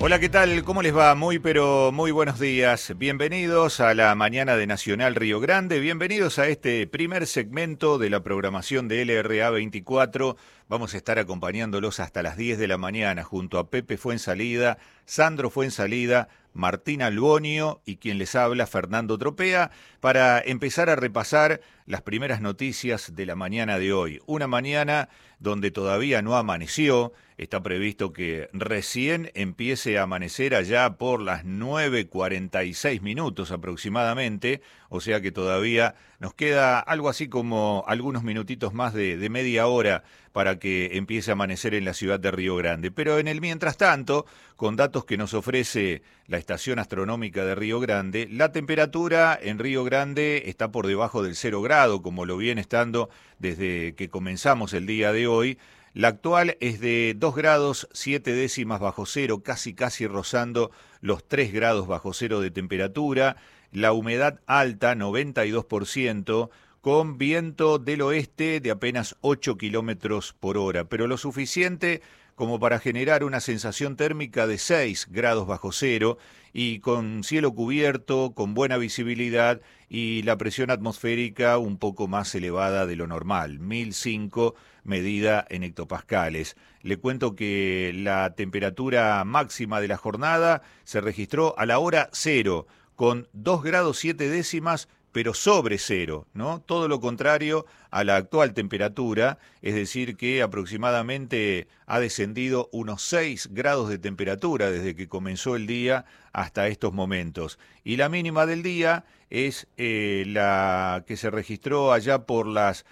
Hola, ¿qué tal? ¿Cómo les va? Muy, pero muy buenos días. Bienvenidos a la mañana de Nacional Río Grande. Bienvenidos a este primer segmento de la programación de LRA 24. Vamos a estar acompañándolos hasta las 10 de la mañana junto a Pepe Fuensalida, Sandro Fuensalida, Martín Albonio y quien les habla, Fernando Tropea, para empezar a repasar las primeras noticias de la mañana de hoy. Una mañana donde todavía no amaneció. Está previsto que recién empiece a amanecer allá por las 9:46 aproximadamente, o sea que todavía nos queda algo así como algunos minutitos más de media hora para que empiece a amanecer en la ciudad de Río Grande. Pero en el mientras tanto, con datos que nos ofrece la estación astronómica de Río Grande, la temperatura en Río Grande está por debajo del 0 grado, como lo viene estando desde que comenzamos el día de hoy. La actual es de 2 grados 7 décimas bajo cero, casi rozando los 3 grados bajo cero de temperatura. La humedad alta, 92%, con viento del oeste de apenas 8 kilómetros por hora, pero lo suficiente como para generar una sensación térmica de 6 grados bajo cero y con cielo cubierto, con buena visibilidad y la presión atmosférica un poco más elevada de lo normal, 1005 medida en hectopascales. Le cuento que la temperatura máxima de la jornada se registró a la hora cero, con 2 grados 7 décimas, pero sobre cero, ¿no? Todo lo contrario a la actual temperatura, es decir, que aproximadamente ha descendido unos 6 grados de temperatura desde que comenzó el día hasta estos momentos. Y la mínima del día es la que se registró allá por las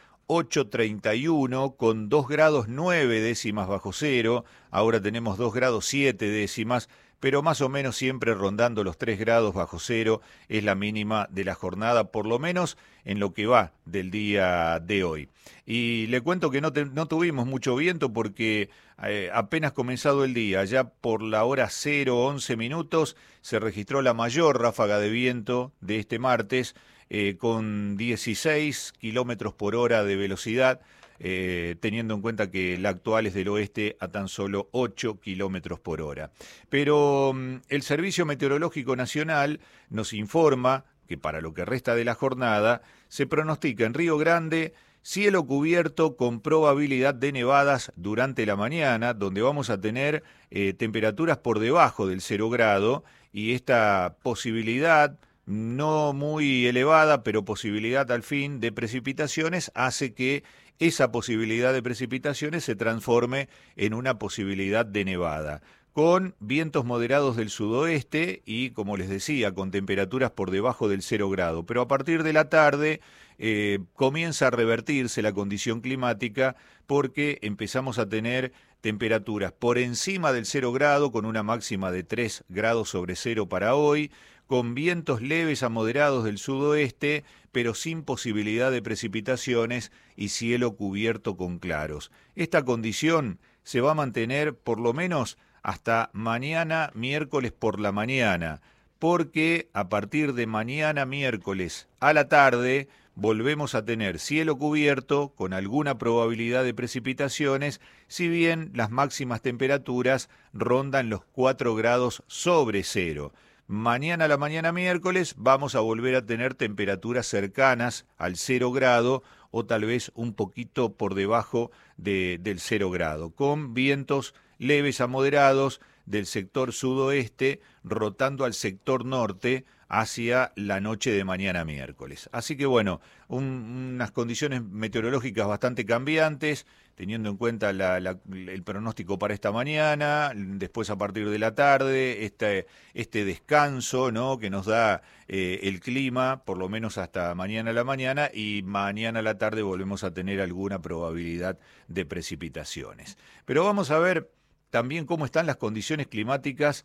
8:31 con 2 grados 9 décimas bajo cero. Ahora tenemos 2 grados 7 décimas, pero más o menos siempre rondando los 3 grados bajo cero es la mínima de la jornada, por lo menos en lo que va del día de hoy. Y le cuento que no tuvimos mucho viento porque apenas comenzado el día, ya por la hora 0:11 se registró la mayor ráfaga de viento de este martes, con 16 kilómetros por hora de velocidad, teniendo en cuenta que la actual es del oeste a tan solo 8 kilómetros por hora. Pero el Servicio Meteorológico Nacional nos informa que para lo que resta de la jornada se pronostica en Río Grande cielo cubierto con probabilidad de nevadas durante la mañana, donde vamos a tener temperaturas por debajo del 0 grado, y esta posibilidad no muy elevada, pero posibilidad al fin de precipitaciones, hace que esa posibilidad de precipitaciones se transforme en una posibilidad de nevada, con vientos moderados del sudoeste y, como les decía, con temperaturas por debajo del 0 grado. Pero a partir de la tarde comienza a revertirse la condición climática porque empezamos a tener temperaturas por encima del 0 grado, con una máxima de 3 grados sobre cero para hoy, con vientos leves a moderados del sudoeste, pero sin posibilidad de precipitaciones y cielo cubierto con claros. Esta condición se va a mantener por lo menos hasta mañana miércoles por la mañana, porque a partir de mañana miércoles a la tarde volvemos a tener cielo cubierto con alguna probabilidad de precipitaciones, si bien las máximas temperaturas rondan los 4 grados sobre cero. Mañana a la mañana miércoles vamos a volver a tener temperaturas cercanas al 0 grado o tal vez un poquito por debajo del 0 grado, con vientos leves a moderados del sector sudoeste rotando al sector norte hacia la noche de mañana miércoles. Así que bueno, unas condiciones meteorológicas bastante cambiantes, teniendo en cuenta el pronóstico para esta mañana, después a partir de la tarde, este descanso, ¿no?, que nos da el clima, por lo menos hasta mañana a la mañana, y mañana a la tarde volvemos a tener alguna probabilidad de precipitaciones. Pero vamos a ver también cómo están las condiciones climáticas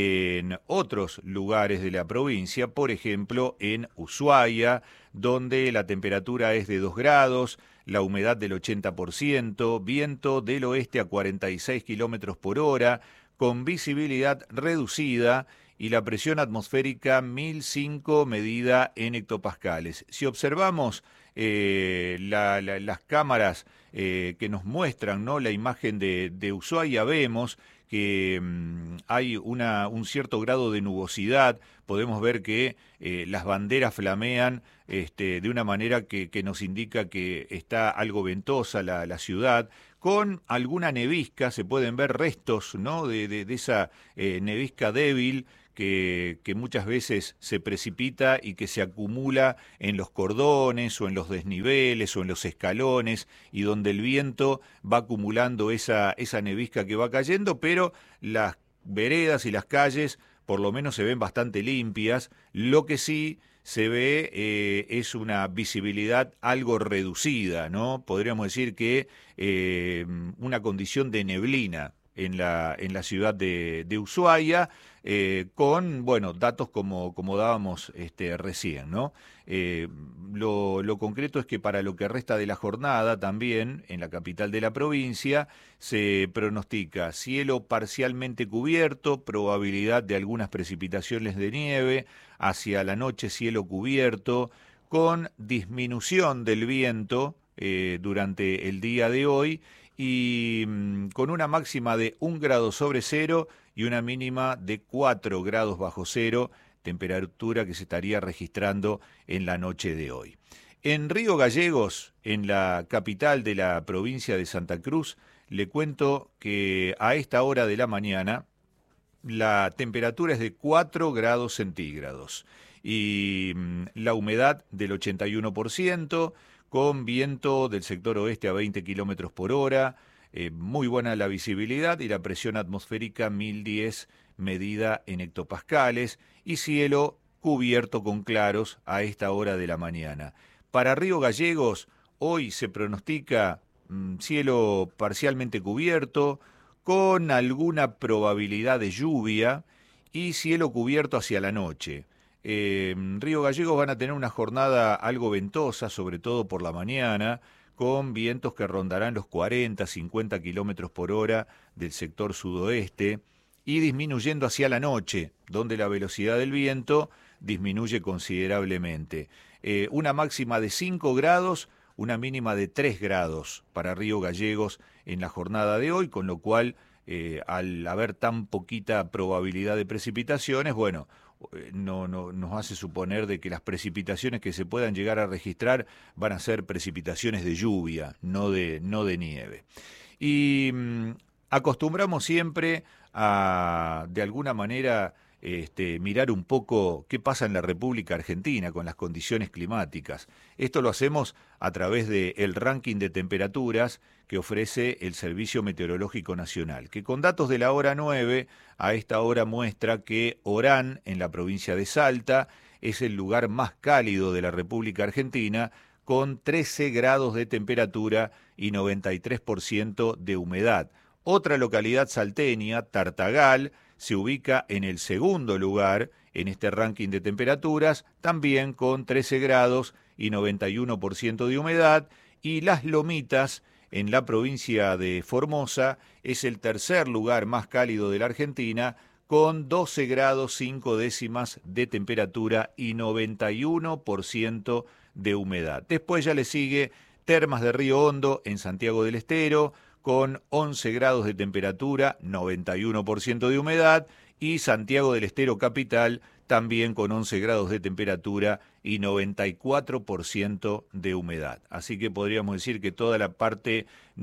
en otros lugares de la provincia, por ejemplo en Ushuaia, donde la temperatura es de 2 grados, la humedad del 80%, viento del oeste a 46 kilómetros por hora, con visibilidad reducida y la presión atmosférica 1005 medida en hectopascales. Si observamos las cámaras que nos muestran, ¿no?, la imagen de Ushuaia, vemos que hay un cierto grado de nubosidad. Podemos ver que las banderas flamean de una manera que nos indica que está algo ventosa la ciudad, con alguna nevisca. Se pueden ver restos, ¿no?, de esa nevisca débil que muchas veces se precipita y que se acumula en los cordones o en los desniveles o en los escalones, y donde el viento va acumulando esa nevisca que va cayendo, pero las veredas y las calles por lo menos se ven bastante limpias. Lo que sí se ve es una visibilidad algo reducida, ¿no? Podríamos decir que una condición de neblina en la ciudad de Ushuaia, con, bueno, datos como dábamos recién, ¿no? Lo concreto es que para lo que resta de la jornada también, en la capital de la provincia, se pronostica cielo parcialmente cubierto, probabilidad de algunas precipitaciones de nieve, hacia la noche cielo cubierto, con disminución del viento durante el día de hoy, y con una máxima de 1 grado sobre cero y una mínima de 4 grados bajo cero, temperatura que se estaría registrando en la noche de hoy. En Río Gallegos, en la capital de la provincia de Santa Cruz, le cuento que a esta hora de la mañana la temperatura es de 4 grados centígrados y la humedad del 81%, con viento del sector oeste a 20 kilómetros por hora, muy buena la visibilidad y la presión atmosférica 1010 medida en hectopascales, y cielo cubierto con claros a esta hora de la mañana. Para Río Gallegos, hoy se pronostica cielo parcialmente cubierto, con alguna probabilidad de lluvia, y cielo cubierto hacia la noche. Río Gallegos van a tener una jornada algo ventosa, sobre todo por la mañana, con vientos que rondarán los 40, 50 kilómetros por hora del sector sudoeste, y disminuyendo hacia la noche, donde la velocidad del viento disminuye considerablemente. Una máxima de 5 grados, una mínima de 3 grados para Río Gallegos en la jornada de hoy, con lo cual, al haber tan poquita probabilidad de precipitaciones, bueno, no nos hace suponer de que las precipitaciones que se puedan llegar a registrar van a ser precipitaciones de lluvia, no de nieve. Y acostumbramos siempre a, de alguna manera, mirar un poco qué pasa en la República Argentina con las condiciones climáticas. Esto lo hacemos a través del ranking de temperaturas que ofrece el Servicio Meteorológico Nacional, que con datos de la hora 9, a esta hora muestra que Orán, en la provincia de Salta, es el lugar más cálido de la República Argentina, con 13 grados de temperatura y 93% de humedad. Otra localidad salteña, Tartagal, se ubica en el segundo lugar en este ranking de temperaturas, también con 13 grados y 91% de humedad, y Las Lomitas, en la provincia de Formosa, es el tercer lugar más cálido de la Argentina, con 12 grados 5 décimas de temperatura y 91% de humedad. Después ya le sigue Termas de Río Hondo, en Santiago del Estero, con 11 grados de temperatura, 91% de humedad, y Santiago del Estero Capital, también con 11 grados de temperatura y 94% de humedad. Así que podríamos decir que toda la parte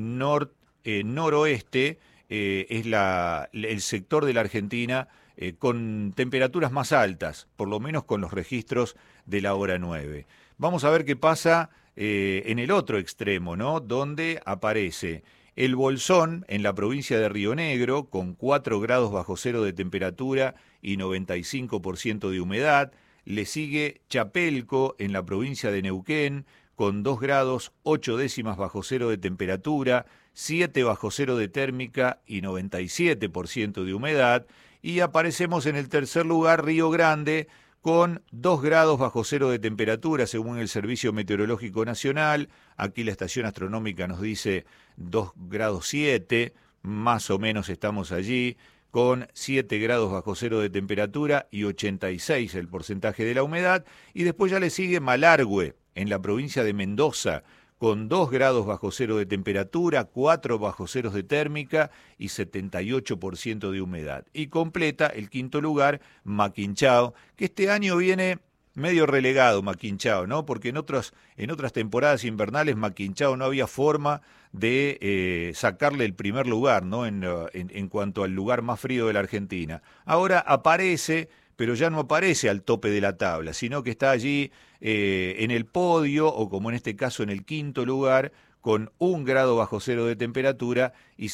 noroeste es el sector de la Argentina con temperaturas más altas, por lo menos con los registros de la hora 9. Vamos a ver qué pasa en el otro extremo, ¿no?, donde aparece el Bolsón, en la provincia de Río Negro, con 4 grados bajo cero de temperatura y 95% de humedad. Le sigue Chapelco, en la provincia de Neuquén, con 2 grados 8 décimas bajo cero de temperatura, 7 bajo cero de térmica y 97% de humedad. Y aparecemos en el tercer lugar, Río Grande, con 2 grados bajo cero de temperatura, según el Servicio Meteorológico Nacional. Aquí la estación astronómica nos dice 2 grados 7, más o menos estamos allí, con 7 grados bajo cero de temperatura y 86 el porcentaje de la humedad. Y después ya le sigue Malargüe, en la provincia de Mendoza, con 2 grados bajo cero de temperatura, 4 bajo ceros de térmica y 78% de humedad. Y completa el quinto lugar Maquinchao, que este año viene medio relegado Maquinchao, ¿no? Porque en otras temporadas invernales Maquinchao no había forma de sacarle el primer lugar, ¿no? En cuanto al lugar más frío de la Argentina. Ahora aparece, pero ya no aparece al tope de la tabla, sino que está allí en el podio, o como en este caso en el quinto lugar, con 1 grado bajo cero de temperatura y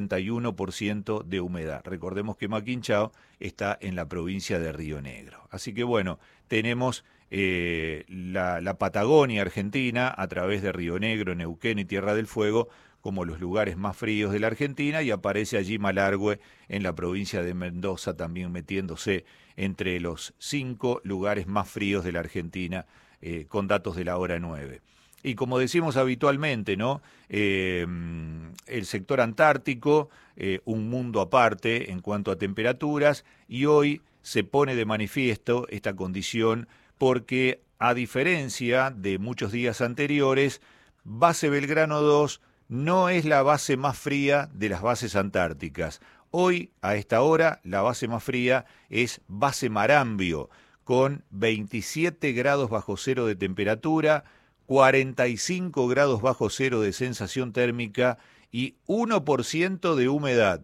51% de humedad. Recordemos que Maquinchao está en la provincia de Río Negro. Así que bueno, tenemos la Patagonia Argentina a través de Río Negro, Neuquén y Tierra del Fuego como los lugares más fríos de la Argentina, y aparece allí Malargüe en la provincia de Mendoza también metiéndose entre los 5 lugares más fríos de la Argentina, con datos de la hora 9. Y como decimos habitualmente, ¿no? El sector antártico, un mundo aparte en cuanto a temperaturas, y hoy se pone de manifiesto esta condición porque, a diferencia de muchos días anteriores, base Belgrano 2 no es la base más fría de las bases antárticas. Hoy, a esta hora, la base más fría es base Marambio, con 27 grados bajo cero de temperatura, 45 grados bajo cero de sensación térmica y 1% de humedad.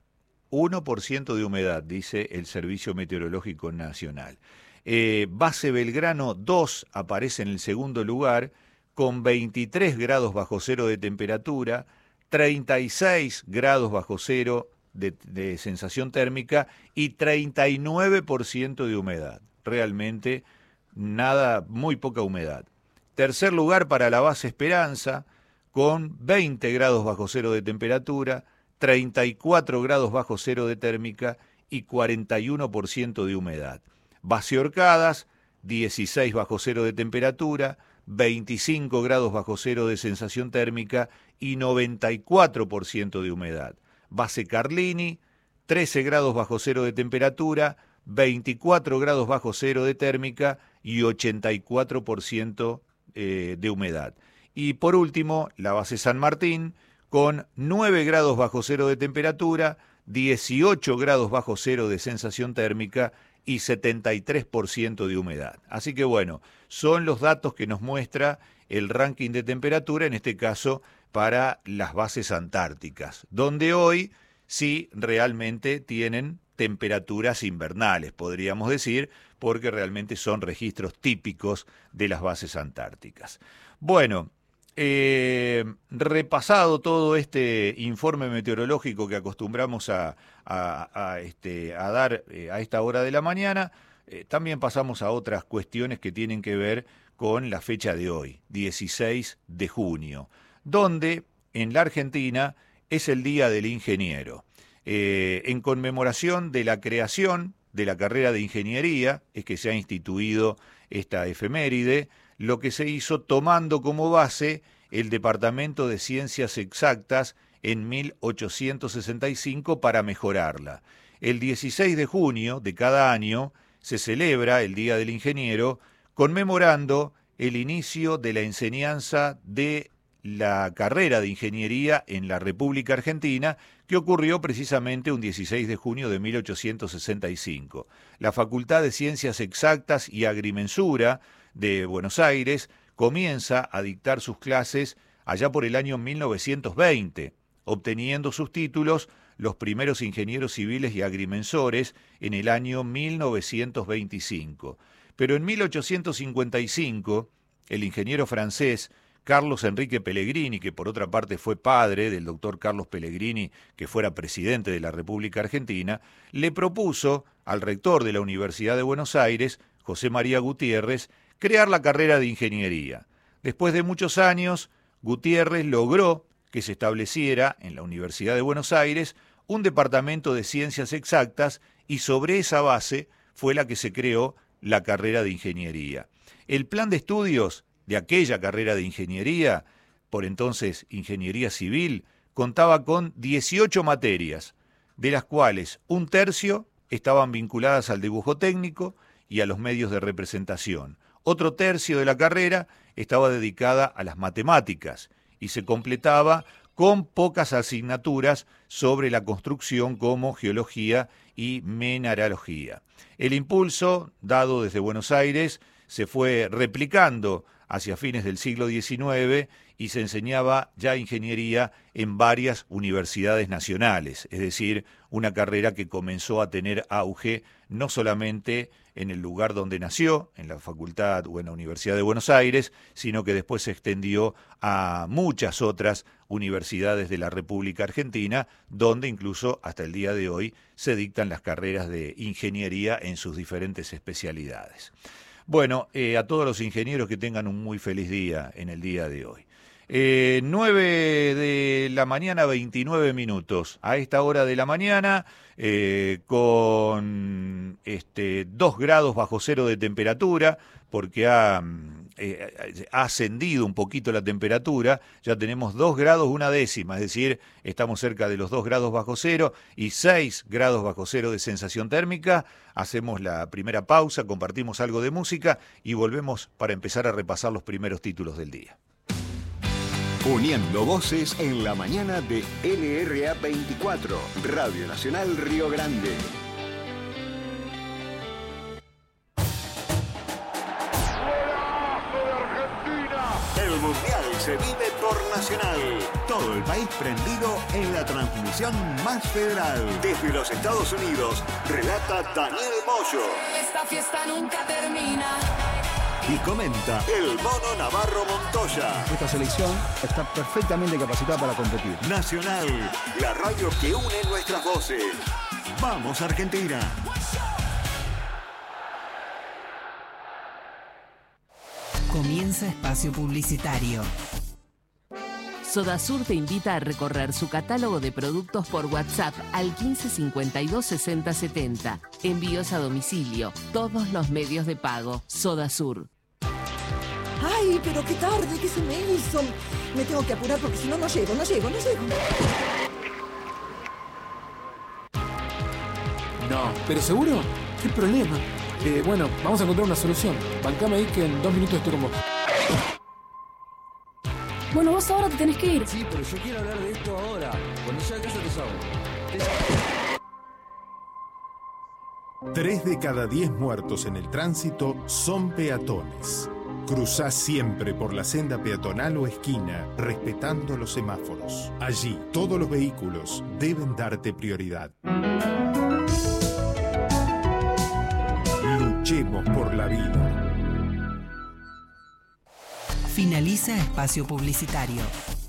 1% de humedad, dice el Servicio Meteorológico Nacional. Base Belgrano 2 aparece en el segundo lugar, con 23 grados bajo cero de temperatura, 36 grados bajo cero de sensación térmica y 39% de humedad. Realmente nada, muy poca humedad. Tercer lugar para la base Esperanza, con 20 grados bajo cero de temperatura, 34 grados bajo cero de térmica y 41% de humedad. Base Orcadas, 16 bajo cero de temperatura, 25 grados bajo cero de sensación térmica y 94% de humedad. Base Carlini, 13 grados bajo cero de temperatura, 24 grados bajo cero de térmica y 84% de humedad. Y por último, la base San Martín, con 9 grados bajo cero de temperatura, 18 grados bajo cero de sensación térmica y 73% de humedad. Así que bueno, son los datos que nos muestra el ranking de temperatura, en este caso para las bases antárticas, donde hoy sí realmente tienen temperaturas invernales, podríamos decir, porque realmente son registros típicos de las bases antárticas. Bueno, repasado todo este informe meteorológico que acostumbramos a dar a esta hora de la mañana, también pasamos a otras cuestiones que tienen que ver con la fecha de hoy, 16 de junio, donde en la Argentina es el Día del Ingeniero. En conmemoración de la creación de la carrera de ingeniería, es que se ha instituido esta efeméride, lo que se hizo tomando como base el Departamento de Ciencias Exactas en 1865 para mejorarla. El 16 de junio de cada año se celebra el Día del Ingeniero, conmemorando el inicio de la enseñanza de la carrera de ingeniería en la República Argentina, que ocurrió precisamente un 16 de junio de 1865. La Facultad de Ciencias Exactas y Agrimensura de Buenos Aires comienza a dictar sus clases allá por el año 1920, obteniendo sus títulos los primeros ingenieros civiles y agrimensores en el año 1925. Pero en 1855, el ingeniero francés Carlos Enrique Pellegrini, que por otra parte fue padre del doctor Carlos Pellegrini, que fuera presidente de la República Argentina, le propuso al rector de la Universidad de Buenos Aires, José María Gutiérrez, crear la carrera de ingeniería. Después de muchos años, Gutiérrez logró que se estableciera en la Universidad de Buenos Aires un departamento de ciencias exactas, y sobre esa base fue la que se creó la carrera de ingeniería. El plan de estudios de aquella carrera de ingeniería, por entonces ingeniería civil, contaba con 18 materias, de las cuales un tercio estaban vinculadas al dibujo técnico y a los medios de representación. Otro tercio de la carrera estaba dedicada a las matemáticas y se completaba con pocas asignaturas sobre la construcción como geología y mineralogía. El impulso, dado desde Buenos Aires, se fue replicando hacia fines del siglo XIX y se enseñaba ya ingeniería en varias universidades nacionales, es decir, una carrera que comenzó a tener auge no solamente en el lugar donde nació, en la facultad o en la Universidad de Buenos Aires, sino que después se extendió a muchas otras universidades de la República Argentina, donde incluso hasta el día de hoy se dictan las carreras de ingeniería en sus diferentes especialidades. Bueno, a todos los ingenieros que tengan un muy feliz día en el día de hoy. 9 de la mañana, 29 minutos. A esta hora de la mañana, con 2 grados bajo cero de temperatura, porque ha ascendido un poquito la temperatura, ya tenemos 2 grados una décima, es decir, estamos cerca de los 2 grados bajo cero y 6 grados bajo cero de sensación térmica. Hacemos la primera pausa, compartimos algo de música y volvemos para empezar a repasar los primeros títulos del día. Uniendo voces en la mañana de LRA 24, Radio Nacional Río Grande. El Mundial se vive por Nacional. Todo el país prendido en la transmisión más federal. Desde los Estados Unidos, relata Daniel Moyo. Esta fiesta nunca termina. Y comenta el Mono Navarro Montoya. Esta selección está perfectamente capacitada para competir. Nacional, la radio que une nuestras voces. ¡Vamos, Argentina! Comienza espacio publicitario. Sodasur te invita a recorrer su catálogo de productos por WhatsApp al 15 52 60 70. Envíos a domicilio, todos los medios de pago. Sodasur. ¡Ay, pero qué tarde! ¿Qué se me hizo? Me tengo que apurar porque si no, no llego. No, ¿pero seguro? ¿Qué problema? Bueno, vamos a encontrar una solución. Bancame ahí que en 2 minutos estoy con vos. Bueno, vos ahora te tenés que ir. Sí, pero yo quiero hablar de esto ahora. Cuando llegue a casa te llamo. 3 de cada 10 muertos en el tránsito son peatones. Cruzá siempre por la senda peatonal o esquina, respetando los semáforos. Allí, todos los vehículos deben darte prioridad. Luchemos por la vida. Finaliza espacio publicitario.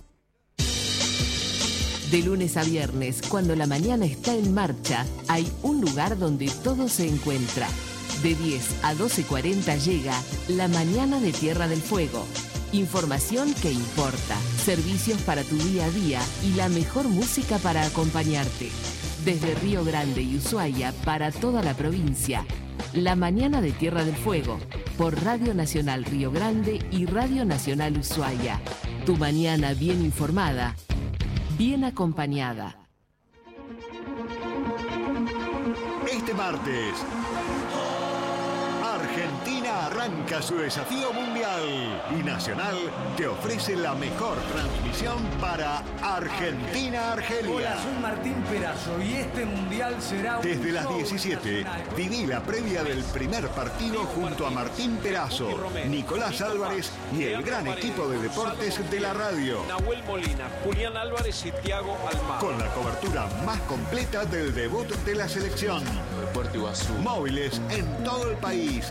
De lunes a viernes, cuando la mañana está en marcha, hay un lugar donde todo se encuentra. De 10 a 12:40 llega La Mañana de Tierra del Fuego. Información que importa, servicios para tu día a día y la mejor música para acompañarte. Desde Río Grande y Ushuaia para toda la provincia. La Mañana de Tierra del Fuego, por Radio Nacional Río Grande y Radio Nacional Ushuaia. Tu mañana bien informada, bien acompañada. Este martes, Argentina arranca su desafío mundial y Nacional te ofrece la mejor transmisión para Argentina-Argelia. Hola, soy Martín Perazo y este mundial será Desde las 17, viví la previa del primer partido junto a Martín Perazo, Nicolás Álvarez y el gran equipo de deportes de la radio. Nahuel Molina, Julián Álvarez y Thiago Almagro. Con la cobertura más completa del debut de la selección. Móviles en todo el país.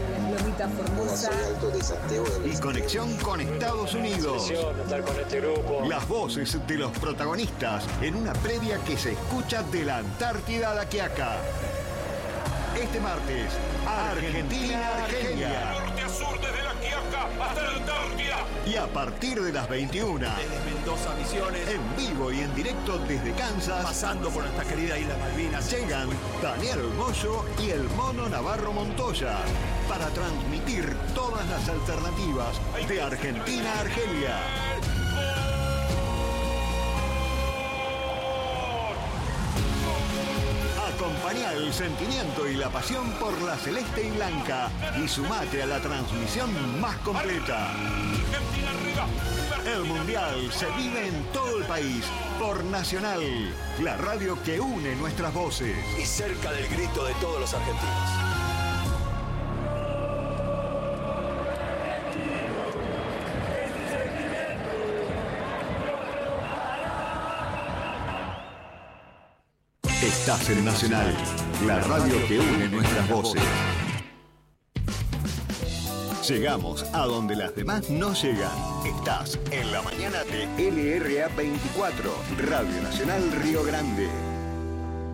Y conexión con Estados Unidos. Las voces de los protagonistas en una previa que se escucha de la Antártida a la Quiaca. Este martes, Argentina-Argelia. Norte a sur desde la Quiaca hasta la Antártida. Y a partir de las 21, desde Mendoza, Misiones, en vivo y en directo desde Kansas, pasando por nuestra querida isla Malvinas, llegan Daniel Moyo y el Mono Navarro Montoya para transmitir todas las alternativas de Argentina a Argelia. Acompañá el sentimiento y la pasión por la celeste y blanca y sumate a la transmisión más completa. El Mundial se vive en todo el país por Nacional, la radio que une nuestras voces. Y cerca del grito de todos los argentinos. Estás en Nacional, la radio que une nuestras voces. Llegamos a donde las demás no llegan. Estás en la mañana de LRA 24, Radio Nacional Río Grande.